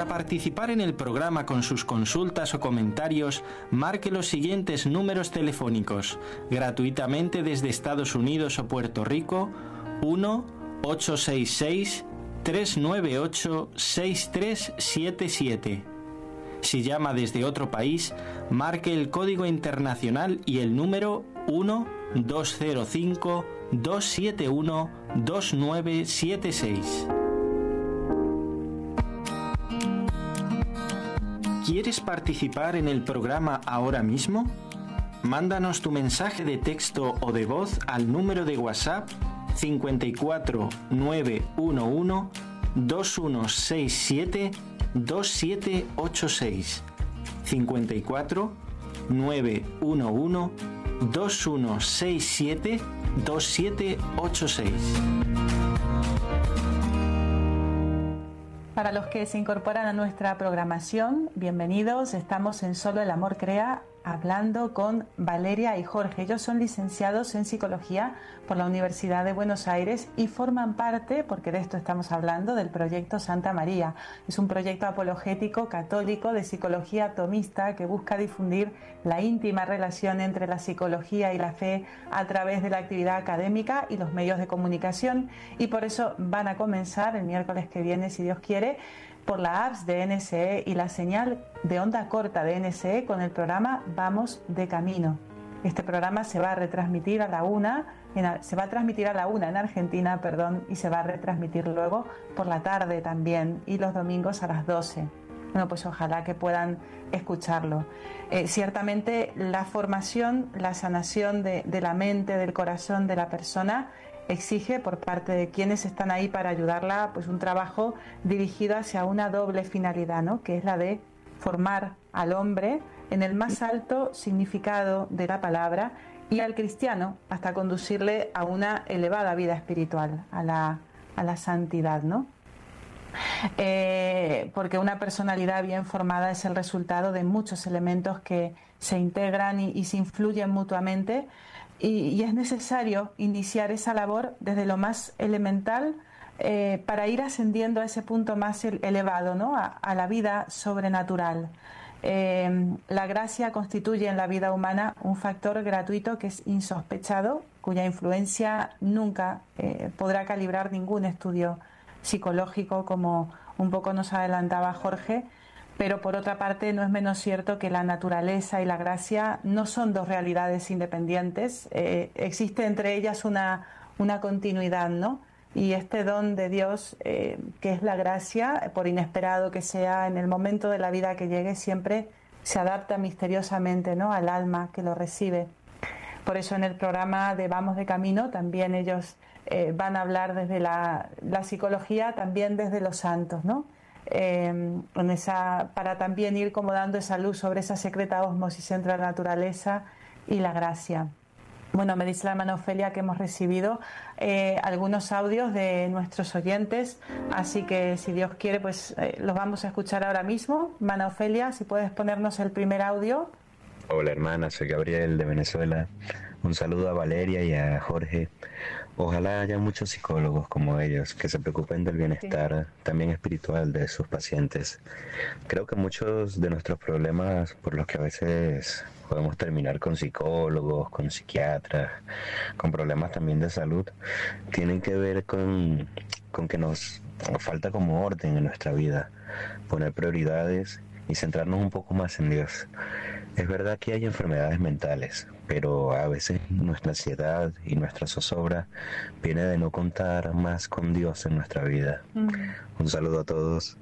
Para participar en el programa con sus consultas o comentarios, marque los siguientes números telefónicos, gratuitamente desde Estados Unidos o Puerto Rico: 1-866-398-6377. Si llama desde otro país, marque el código internacional y el número 1-205-271-2976. ¿Quieres participar en el programa ahora mismo? Mándanos tu mensaje de texto o de voz al número de WhatsApp 54 911 2167 2786. 54 911 2167 2786. Para los que se incorporan a nuestra programación, bienvenidos. Estamos en Solo el Amor Crea, hablando con Valeria y Jorge. Ellos son licenciados en Psicología por la Universidad de Buenos Aires y forman parte, porque de esto estamos hablando, del proyecto Santa María. Es un proyecto apologético católico de psicología tomista que busca difundir la íntima relación entre la psicología y la fe a través de la actividad académica y los medios de comunicación, y por eso van a comenzar el miércoles que viene, si Dios quiere, por la apps de NSE y la señal de onda corta de NSE con el programa Vamos de Camino. Este programa se va a retransmitir a la una, se va a transmitir a la una en Argentina, y se va a retransmitir luego por la tarde también, y los domingos a las 12. Bueno, pues ojalá que puedan escucharlo. Ciertamente la formación, la sanación de la mente, del corazón de la persona, exige por parte de quienes están ahí para ayudarla, pues un trabajo dirigido hacia una doble finalidad, ¿no? Que es la de formar al hombre en el más alto significado de la palabra, y al cristiano hasta conducirle a una elevada vida espiritual, a la santidad, ¿no? Porque una personalidad bien formada es el resultado de muchos elementos que se integran y se influyen mutuamente, y es necesario iniciar esa labor desde lo más elemental para ir ascendiendo a ese punto más elevado, ¿no? A la vida sobrenatural. La gracia constituye en la vida humana un factor gratuito que es insospechado, cuya influencia nunca podrá calibrar ningún estudio psicológico, como un poco nos adelantaba Jorge. Pero por otra parte no es menos cierto que la naturaleza y la gracia no son dos realidades independientes, existe entre ellas una continuidad, ¿no? Y este don de Dios, que es la gracia, por inesperado que sea en el momento de la vida que llegue, siempre se adapta misteriosamente, ¿no?, al alma que lo recibe. Por eso en el programa de Vamos de Camino también ellos van a hablar desde la psicología, también desde los santos, ¿no? Para también ir como dando esa luz sobre esa secreta ósmosis entre la naturaleza y la gracia. Bueno, me dice la hermana Ofelia que hemos recibido algunos audios de nuestros oyentes, así que si Dios quiere, pues los vamos a escuchar ahora mismo. Hermana Ofelia, si puedes ponernos el primer audio. Hola hermana, soy Gabriel de Venezuela. Un saludo a Valeria y a Jorge. Ojalá haya muchos psicólogos como ellos que se preocupen del bienestar también espiritual de sus pacientes. Creo que muchos de nuestros problemas por los que a veces podemos terminar con psicólogos, con psiquiatras, con problemas también de salud, tienen que ver con que nos falta como orden en nuestra vida, poner prioridades y centrarnos un poco más en Dios. Es verdad que hay enfermedades mentales, pero a veces nuestra ansiedad y nuestra zozobra viene de no contar más con Dios en nuestra vida. Un saludo a todos.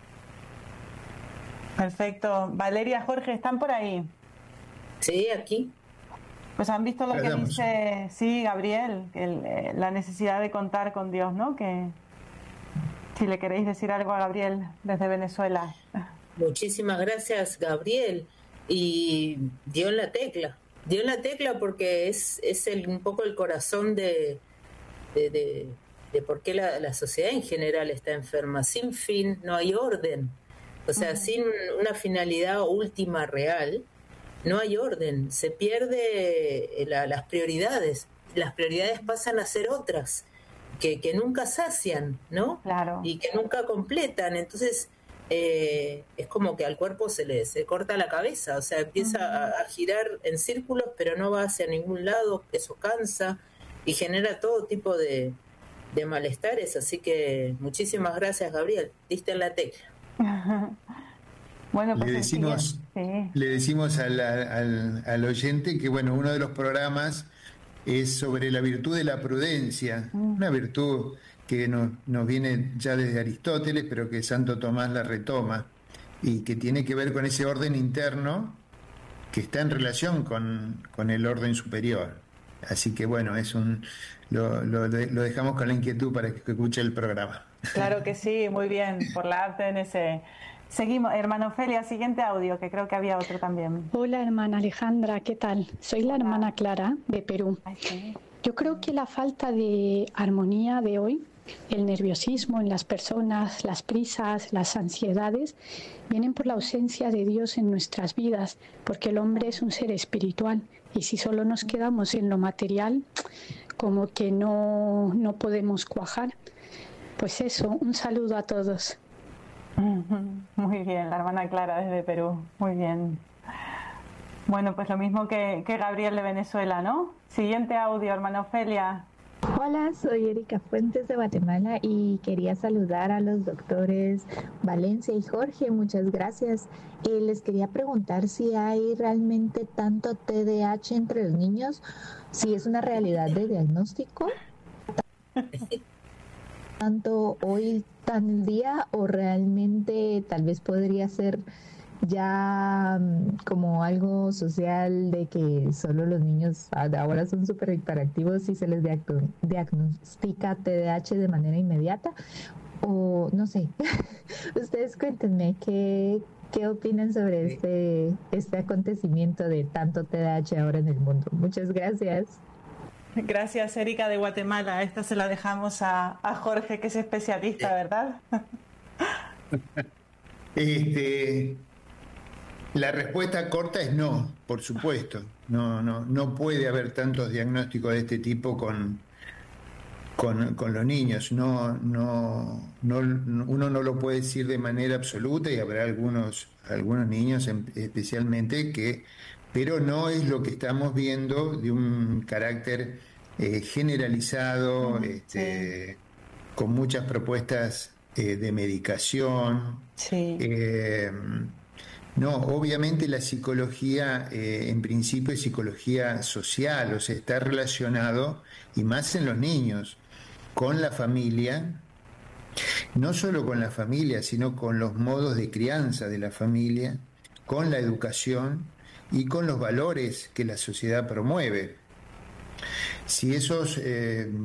Perfecto. Valeria, Jorge, ¿están por ahí? Sí, aquí. Pues han visto lo que dice, sí, Gabriel, la necesidad de contar con Dios, ¿no? Que si le queréis decir algo a Gabriel desde Venezuela. Muchísimas gracias, Gabriel. Y dio en la tecla porque es un poco el corazón de por qué la sociedad en general está enferma. Sin fin no hay orden, o sea, sin una finalidad última real no hay orden, se pierde las prioridades pasan a ser otras que nunca sacian, ¿no? Claro. Y que nunca completan. Entonces es como que al cuerpo se corta la cabeza, o sea, empieza a girar en círculos, pero no va hacia ningún lado, eso cansa y genera todo tipo de malestares, así que muchísimas gracias, Gabriel, diste en la tecla. Bueno, pues le decimos al oyente que, bueno, uno de los programas es sobre la virtud de la prudencia, una virtud que nos viene ya desde Aristóteles, pero que Santo Tomás la retoma, y que tiene que ver con ese orden interno que está en relación con el orden superior. Así que bueno, lo dejamos con la inquietud para que escuche el programa. Claro que sí, muy bien, por la arte en ese... Seguimos, hermana Ofelia, siguiente audio, que creo que había otro también. Hola, hermana Alejandra, ¿qué tal? Soy la hermana Clara, de Perú. Yo creo que la falta de armonía de hoy, el nerviosismo en las personas, las prisas, las ansiedades, vienen por la ausencia de Dios en nuestras vidas, porque el hombre es un ser espiritual, y si solo nos quedamos en lo material, como que no podemos cuajar. Pues eso, un saludo a todos. Muy bien, la hermana Clara desde Perú, muy bien. Bueno, pues lo mismo que Gabriel de Venezuela, ¿no? Siguiente audio, hermana Ofelia. Hola, soy Erika Fuentes de Guatemala y quería saludar a los doctores Valencia y Jorge, muchas gracias. Les quería preguntar si hay realmente tanto TDAH entre los niños, si es una realidad de diagnóstico, tanto hoy tan el día, o realmente tal vez podría ser ya como algo social de que solo los niños ahora son súper hiperactivos y se les diagnostica TDAH de manera inmediata, o no sé. Ustedes cuéntenme qué opinan sobre este acontecimiento de tanto TDAH ahora en el mundo. Muchas gracias. Gracias, Erika de Guatemala. Esta se la dejamos a Jorge, que es especialista, ¿verdad? La respuesta corta es no, por supuesto. No puede haber tantos diagnósticos de este tipo con los niños. Uno no lo puede decir de manera absoluta, y habrá algunos niños especialmente pero no es lo que estamos viendo de un carácter generalizado, con muchas propuestas de medicación. Sí. No, obviamente la psicología, en principio es psicología social, o sea, está relacionado, y más en los niños, con la familia, no solo con la familia, sino con los modos de crianza de la familia, con la educación y con los valores que la sociedad promueve. Si esos